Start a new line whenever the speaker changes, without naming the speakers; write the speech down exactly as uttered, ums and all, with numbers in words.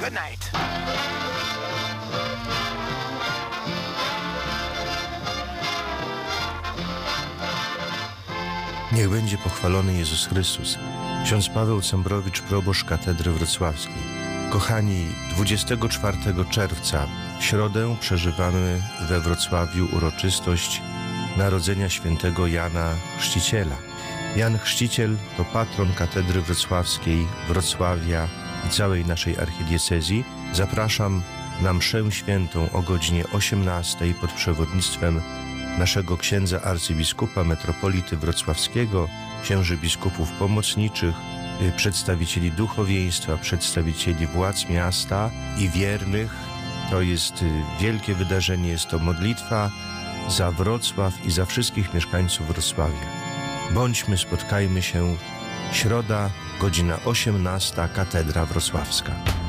Good night.
Niech będzie pochwalony Jezus Chrystus. Ksiądz Paweł Cembrowicz, proboszcz katedry wrocławskiej. Kochani, dwudziestego czwartego czerwca w środę przeżywamy we Wrocławiu uroczystość narodzenia świętego Jana Chrzciciela. Jan Chrzciciel to patron katedry wrocławskiej, Wrocławia i całej naszej archidiecezji. Zapraszam na mszę świętą o godzinie osiemnastej pod przewodnictwem naszego księdza arcybiskupa, metropolity wrocławskiego, księży biskupów pomocniczych, przedstawicieli duchowieństwa, przedstawicieli władz miasta i wiernych. To jest wielkie wydarzenie, jest to modlitwa za Wrocław i za wszystkich mieszkańców Wrocławia. Bądźmy, spotkajmy się, środa, godzina osiemnasta, katedra wrocławska.